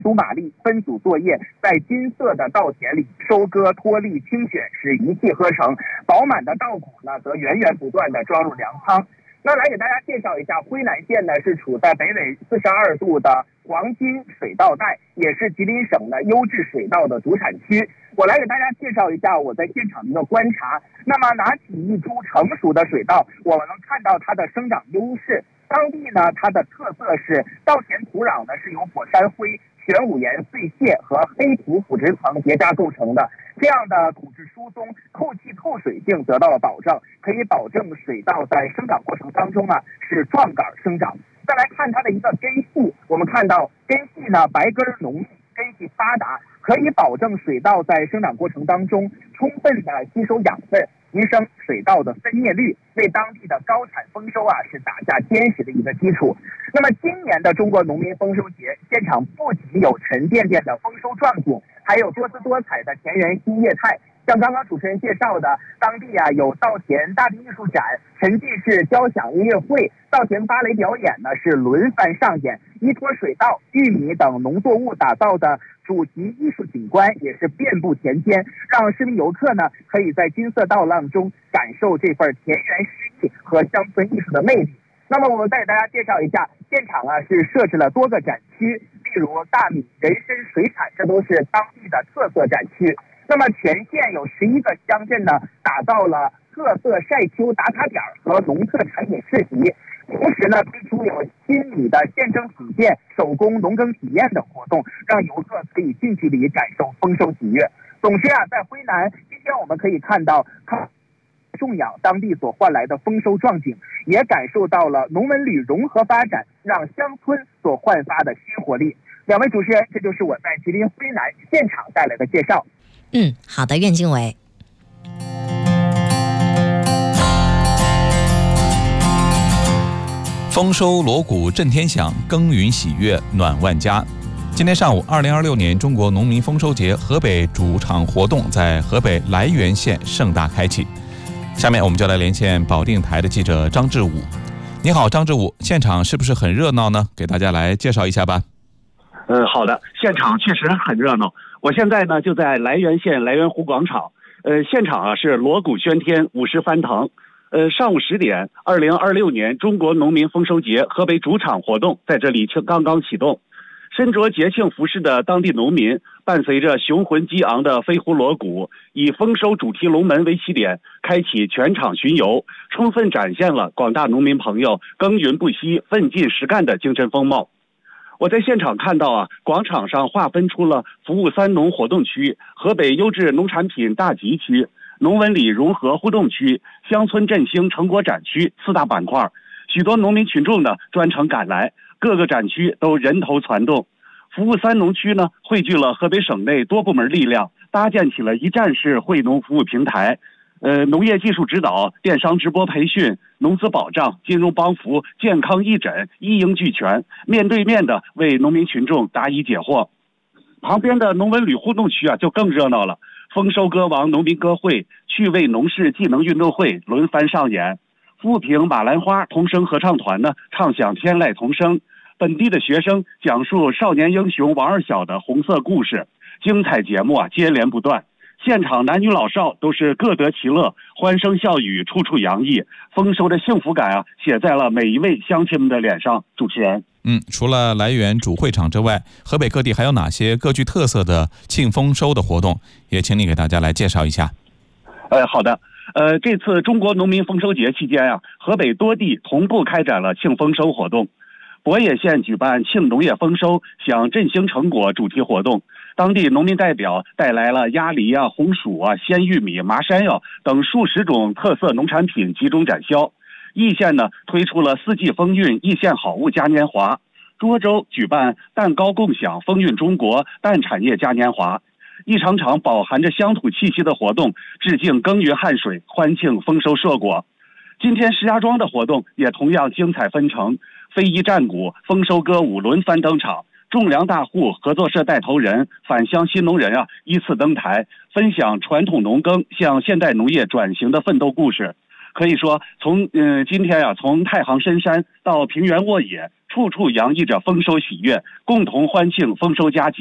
苏马力分组作业，在金色的稻田里收割脱粒清选，是一气呵成；饱满的稻谷呢，则源源不断地装入粮仓。那来给大家介绍一下，辉南县呢是处在北纬42度的黄金水稻带，也是吉林省的优质水稻的主产区。我来给大家介绍一下我在现场的一个观察。那么拿起一株成熟的水稻，我们能看到它的生长优势。当地呢，它的特色是稻田土壤呢是由火山灰、玄武岩碎屑和黑土腐殖层叠加构成的，这样的土质疏松、透气透水性得到了保障，可以保证水稻在生长过程当中是壮杆生长。再来看它的一个根系，我们看到根系呢白根浓密，根系发达，可以保证水稻在生长过程当中充分的吸收养分，提升水稻的分叶率，为当地的高产丰收是打下坚实的一个基础。那么今年的中国农民丰收节现场不仅有沉甸甸的丰收壮景，还有多姿多彩的田园新业态。像刚刚主持人介绍的，当地有稻田大地艺术展、沉浸式交响音乐会、稻田芭蕾表演呢是轮番上演，依托水稻、玉米等农作物打造的主题艺术景观也是遍布田间，让市民游客呢可以在金色稻浪中感受这份田园诗意和乡村艺术的魅力。那么我们再给大家介绍一下，现场是设置了多个展区，例如大米、人参、水产，这都是当地的特色展区。那么全县有11个乡镇呢，打造了特色晒秋打卡点和农特产品市集，同时呢推出有新米的现蒸品鉴、手工农耕体验的活动，让游客可以近距离感受丰收喜悦。总之在辉南，今天我们可以看到种养当地所换来的丰收壮景，也感受到了农文旅融合发展让乡村所焕发的新活力。两位主持人，这就是我在吉林辉南现场带来的介绍。 好的，苑经纬。 丰收锣鼓震天响，耕耘喜悦暖万家。今天上午，2026年中国农民丰收节河北主场活动在河北涞源县盛大开启。下面我们就来连线保定台的记者张志武。你好，张志武，现场是不是很热闹呢？给大家来介绍一下吧。 好的，现场确实很热闹。我现在呢就在涞源县涞源湖广场，现场是锣鼓喧天，舞狮翻腾。上午10点，2026年中国农民丰收节河北主场活动在这里刚刚启动。身着节庆服饰的当地农民，伴随着雄浑激昂的飞狐锣鼓，以丰收主题龙门为起点，开启全场巡游，充分展现了广大农民朋友耕耘不息、奋进实干的精神风貌。我在现场看到广场上划分出了服务3农活动区、河北优质农产品大集区、农文旅融合互动区、乡村振兴成果展区4大板块。许多农民群众呢专程赶来，各个展区都人头攒动。服务3农区呢汇聚了河北省内多部门力量，搭建起了一站式惠农服务平台。农业技术指导、电商直播培训、农资保障、金融帮扶、健康义诊一应俱全，面对面的为农民群众答疑解惑。旁边的农文旅互动区就更热闹了，丰收歌王农民歌会、趣味农事技能运动会轮番上演。富平马兰花童声合唱团呢唱响天籁童声，本地的学生讲述少年英雄王二小的红色故事，精彩节目接连不断。现场男女老少都是各得其乐，欢声笑语，处处洋溢，丰收的幸福感写在了每一位乡亲们的脸上。主持人， 除了涞源主会场之外，河北各地还有哪些各具特色的庆丰收的活动？也请你给大家来介绍一下。 好的。这次中国农民丰收节期间河北多地同步开展了庆丰收活动。博野县举办庆农业丰收、享振兴成果主题活动，当地农民代表带来了鸭梨红薯鲜玉米、麻山药等数十种特色农产品集中展销。易县呢推出了4季风韵易县好物嘉年华。涿州举办蛋糕共享风韵中国蛋产业嘉年华。一场场饱含着乡土气息的活动，致敬耕耘汗水，欢庆丰收硕果。今天石家庄的活动也同样精彩纷呈，非遗战鼓、丰收歌舞轮番登场，种粮大户、合作社带头人、返乡新农人依次登台，分享传统农耕向现代农业转型的奋斗故事。可以说，从今天从太行深山到平原沃野， 处处洋溢着丰收喜悦，共同欢庆丰收佳节。